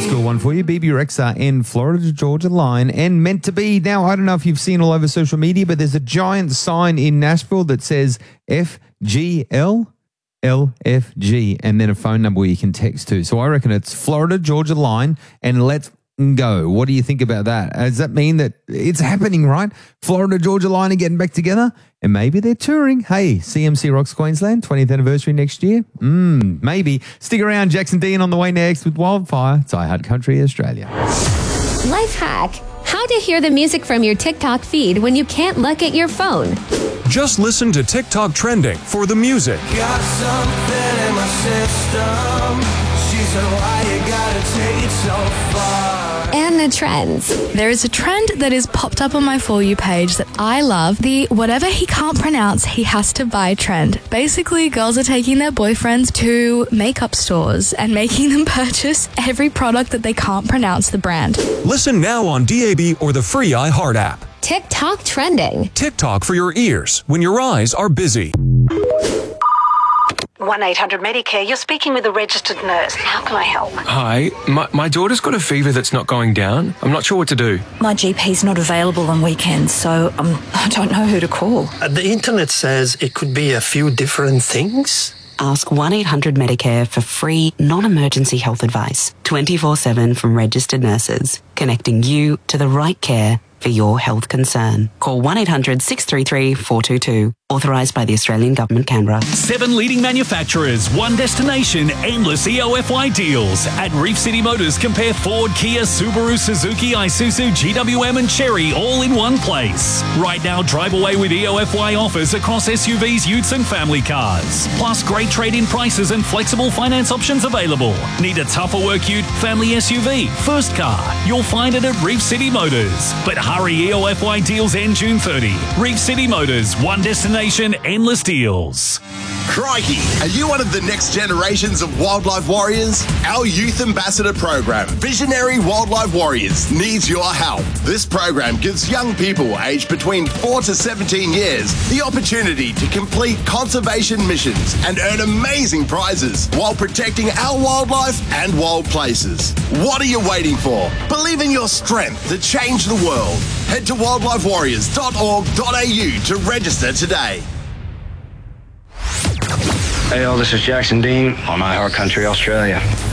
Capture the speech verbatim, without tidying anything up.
school one for you. B B Rexa in Florida Georgia line and meant to be. Now, I don't know if you've seen all over social media, but there's a giant sign in Nashville that says F G L L F G and then a phone number where you can text to. So I reckon it's Florida Georgia line and let's go. What do you think about that? Does that mean that it's happening, right? Florida Georgia line are getting back together and maybe they're touring. Hey, C M C Rocks Queensland, twentieth anniversary next year. Mm, maybe. Stick around. Jackson Dean on the way next with Wildfire. It's iHeart Country Australia. Life hack. How to hear the music from your TikTok feed when you can't look at your phone. Just listen to TikTok Trending for the music. Got something in my system. She said, why you gotta take it so far? And the trends. There is a trend that is popped up on my For You page that I love. The whatever he can't pronounce, he has to buy trend. Basically, girls are taking their boyfriends to makeup stores and making them purchase every product that they can't pronounce the brand. Listen now on D A B or the free iHeart app. TikTok Trending. TikTok for your ears when your eyes are busy. one eight hundred Medicare, you're speaking with a registered nurse. How can I help? Hi, my, my daughter's got a fever that's not going down. I'm not sure what to do. My G P's not available on weekends, so um, I don't know who to call. Uh, the internet says it could be a few different things. Ask one eight hundred Medicare for free, non-emergency health advice. twenty-four seven from registered nurses, connecting you to the right care for your health concern. Call one eight hundred six three three four two two. Authorised by the Australian Government, Canberra. Seven leading manufacturers, one destination, endless E O F Y deals. At Reef City Motors, compare Ford, Kia, Subaru, Suzuki, Isuzu, G W M and Chery all in one place. Right now, drive away with E O F Y offers across S U Vs, utes and family cars. Plus great trade-in prices and flexible finance options available. Need a tougher work ute, family S U V, first car? You'll find it at Reef City Motors. But hurry, E O F Y deals end June thirtieth. Reef City Motors, one destination, endless deals. Crikey, are you one of the next generations of wildlife warriors? Our Youth Ambassador program, Visionary Wildlife Warriors, needs your help. This program gives young people aged between four to seventeen years the opportunity to complete conservation missions and earn amazing prizes while protecting our wildlife and wild places. What are you waiting for? Believe in your strength to change the world. Head to wildlife warriors dot org dot a u to register today. Hey, all, this is Jackson Dean on iHeart Country Australia.